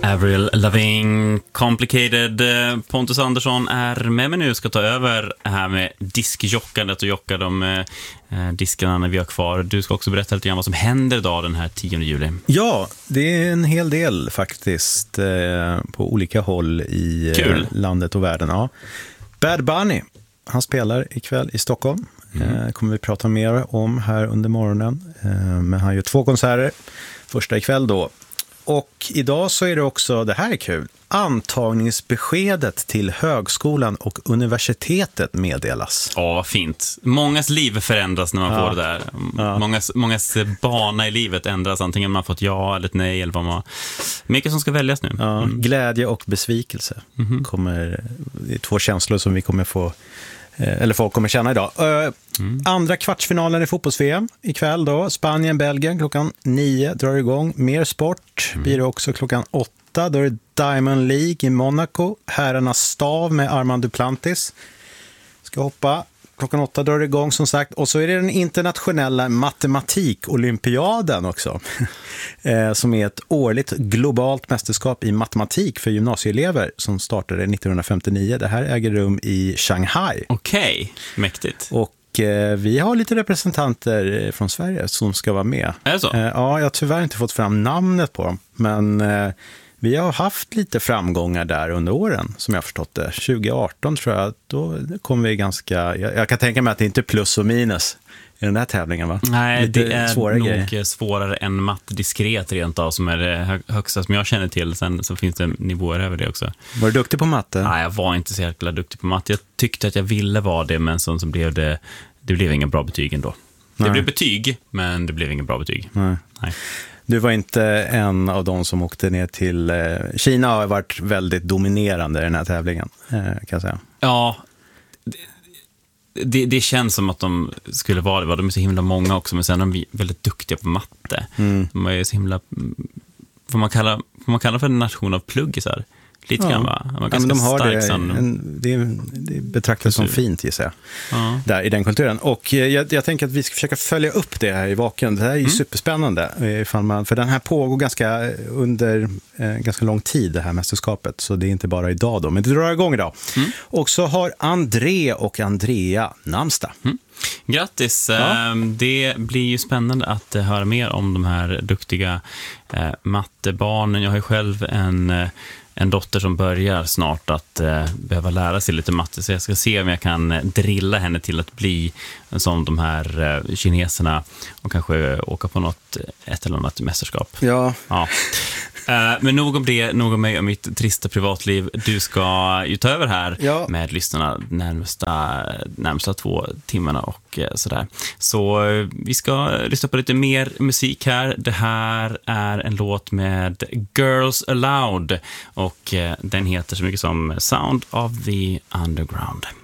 Avril Lavigne, Complicated. Pontus Andersson är med mig nu, ska ta över här med diskjockandet och jocka de diskarna när vi har kvar. Du ska också berätta lite grann vad som händer idag den här 10 juli. Ja, det är en hel del faktiskt på olika håll i landet och världen. Ja. Bad Bunny, han spelar ikväll i Stockholm. Kommer vi prata mer om här under morgonen. Men han gör 2 konserter. Första ikväll då. Och idag så är det också, det här är kul, antagningsbeskedet till högskolan och universitetet meddelas. Ja, vad fint. Mångas liv förändras när man får det där. Mångas bana i livet ändras, antingen man har fått ja eller ett nej eller vad man... Mycket som ska väljas nu. Ja, glädje och besvikelse. Det är 2 känslor som vi kommer få, eller folk kommer känna idag. Andra kvartsfinalen i fotbolls-VM ikväll då. Spanien-Belgien klockan 9 drar igång. Mer sport blir det också klockan 8. Då är det Diamond League i Monaco. Herrarnas stav med Armand Duplantis. Ska hoppa. Klockan 8 drar det igång som sagt. Och så är det den internationella matematik-olympiaden också. Som är ett årligt globalt mästerskap i matematik för gymnasieelever som startade 1959. Det här äger rum i Shanghai. Okej, mäktigt. Och vi har lite representanter från Sverige som ska vara med. Är det så? Ja, jag har tyvärr inte fått fram namnet på dem. Men vi har haft lite framgångar där under åren, som jag har förstått det. 2018 tror jag, då kom vi ganska... Jag kan tänka mig att det inte är plus och minus i den här tävlingen, va? Nej, lite det är svåra nog grejer. svårare än mattediskret rent av, som är det högsta som jag känner till. Sen så finns det nivåer över det också. Var du duktig på matte? Nej, jag var inte så jäkla duktig på matte. Jag tyckte att jag ville vara det, men så blev det blev inga bra betyg ändå. Det blev betyg, men det blev inga bra betyg. Nej. Du var inte en av de som åkte ner till... Kina har varit väldigt dominerande i den här tävlingen, kan jag säga. Ja, det känns som att de skulle vara det. De är så himla många också, men sen är de väldigt duktiga på matte. De är så himla... Får man kalla för en nation av pluggisar? Lite grann, va? Men de har det betraktas som fint, gissar jag, där i den kulturen. Och jag tänker att vi ska försöka följa upp det här i Vaken. Det här är ju superspännande, för den här pågår under ganska lång tid, det här mästerskapet. Så det är inte bara idag då, men det drar igång idag. Och så har André och Andrea namnsdag. Grattis! Det blir ju spännande att höra mer om de här duktiga mattebarnen. Jag har ju själv en dotter som börjar snart att behöva lära sig lite matte, så jag ska se om jag kan drilla henne till att bli som de här kineserna och kanske åka på ett eller annat mästerskap. Ja. Men nog om det, nog om mig och mitt trista privatliv. Du ska ju ta över här med lyssnarna närmsta 2 timmarna och sådär. Så vi ska lyssna på lite mer musik här. Det här är en låt med Girls Aloud och den heter så mycket som Sound of the Underground.